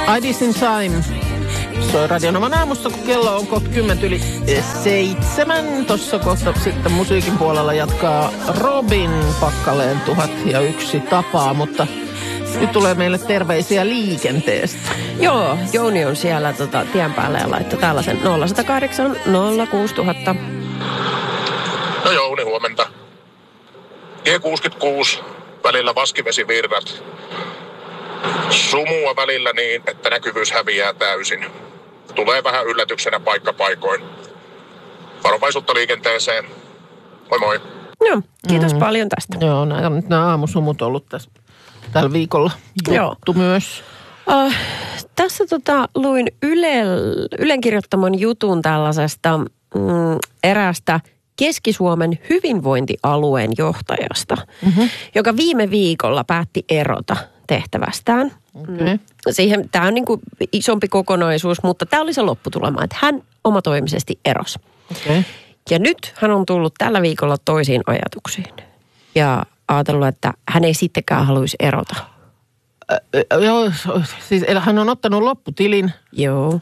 Ideas in Time. Soi Radionovan aamussa, kun kello on kohta 6:10. Tuossa kohta sitten musiikin puolella jatkaa Robin Pakkaleen 1001 tapaa, mutta nyt tulee meille terveisiä liikenteestä. Joo, Jouni on siellä tien päällä ja laittoi tällaisen 0108 06000. No Jouni, huomenta. G66, välillä vaskivesivirrat. Sumua välillä niin, että näkyvyys häviää täysin. Tulee vähän yllätyksenä paikkapaikoin. Varovaisuutta liikenteeseen. Moi moi. Joo, kiitos paljon tästä. Joo, nämä aamusumut on ollut tässä tällä viikolla juttu myös. Tässä luin Ylen kirjoittaman jutun tällaisesta eräästä Keski-Suomen hyvinvointialueen johtajasta, joka viime viikolla päätti erota tehtävästään. Okay. Tämä on niin kuin isompi kokonaisuus, mutta tämä oli se lopputulema, että hän omatoimisesti erosi. Okay. Ja nyt hän on tullut tällä viikolla toisiin ajatuksiin ja ajatellut, että hän ei sittenkään haluaisi erota. Joo, siis hän on ottanut lopputilin. Joo.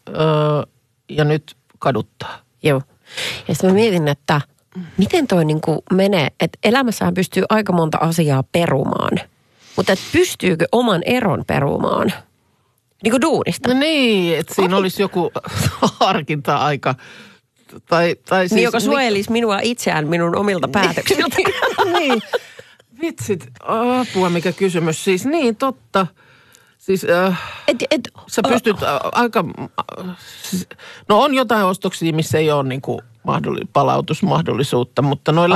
Ja nyt kaduttaa. Joo. Ja sitten mä mietin, että miten toi niin kuin menee, että elämässähän pystyy aika monta asiaa perumaan. Mutta että pystyykö oman eron perumaan? Niin kuin duunista. No niin, että siinä olisi joku harkinta-aika. Tai siis, niin, joka suojelisi minua itseään minun omilta päätöksiltä. Niin, vitsit, apua mikä kysymys. Siis niin, totta. Siis sä pystyt aika, no on jotain ostoksia, missä ei ole niinku palautusmahdollisuutta, mutta noin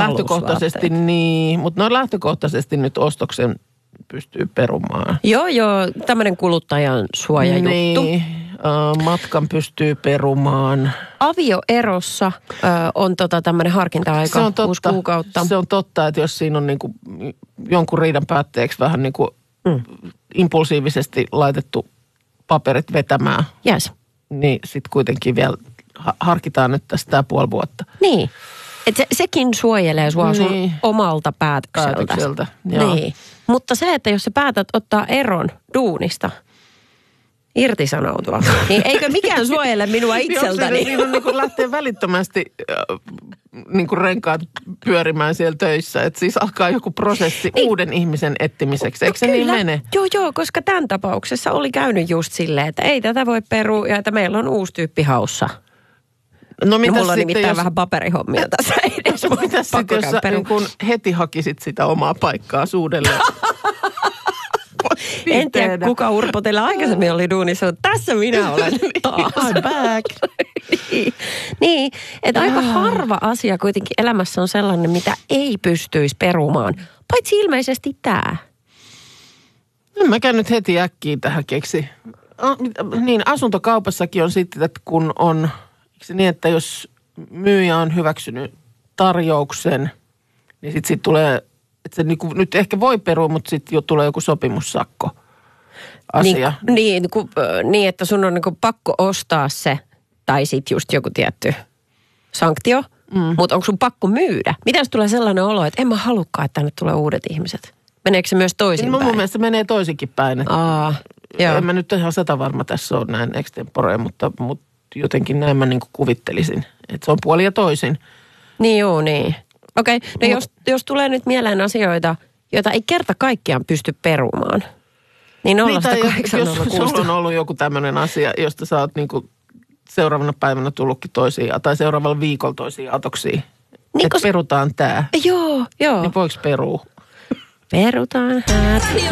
lähtökohtaisesti nyt ostoksen pystyy perumaan. Joo, tämmöinen kuluttajan suojajuttu. Niin, matkan pystyy perumaan. Avioerossa on tämmöinen harkinta-aika 6 kuukautta. Se on totta, että jos siinä on niinku jonkun riidan päätteeksi vähän niinku impulsiivisesti laitettu paperit vetämään, yes, niin sitten kuitenkin vielä harkitaan nyt tästä tämä puoli vuotta. Niin, että sekin suojelee sua sun omalta päätökseltä. Niin. Mutta se, että jos sä päätät ottaa eron duunista, irtisanoutua, niin eikö mikään suojele minua itseltäni? Siinä on niin kuin lähtee välittömästi niin kuin renkaat pyörimään siellä töissä. Että siis alkaa joku prosessi uuden ihmisen etsimiseksi. Eikö se niin mene? Joo, koska tämän tapauksessa oli käynyt just silleen, että ei tätä voi perua ja että meillä on uusi tyyppi haussa. No mulla on nimittäin vähän paperihommia tässä edessä. Mitäs sitten, jos sä niin kun heti hakisit sitä omaa paikkaa suudelleen? En tiedä, kuka Urpo teillä aikaisemmin oli duunissa, mutta tässä minä olen taas. I'm back. Niin, että aika harva asia kuitenkin elämässä on sellainen, mitä ei pystyisi perumaan. Paitsi ilmeisesti tämä. En mäkään nyt heti äkkiä tähän keksi. Niin, asuntokaupassakin on sitten, että kun on, eikö se niin, että jos myyjä on hyväksynyt tarjouksen, niin sitten sit tulee, että se niinku, nyt ehkä voi perua, mutta sitten jo tulee joku sopimussakko asia. Niin, että sun on niinku pakko ostaa se, tai sitten just joku tietty sanktio, mutta onko sun pakko myydä? Mitä jos tulee sellainen olo, että en mä halukkaan, että tänne tulee uudet ihmiset? Meneekö se myös toisinpäin? Mun mielestä se menee toisinkin päin. En mä nyt ihan varma tässä ole näin extempore, mutta jotenkin näin mä niin kuin kuvittelisin, että se on puoli ja toisin. Niin. Okei, no jos tulee nyt mieleen asioita, joita ei kerta kaikkiaan pysty perumaan, niin 0-8 jos sulla on ollut joku tämmöinen asia, josta sä oot niin kuin seuraavana päivänä tullutkin toisiin, tai seuraavalla viikolla toisiin atoksiin, niin että perutaan tää. Joo. Niin voiko perua? Perutaan.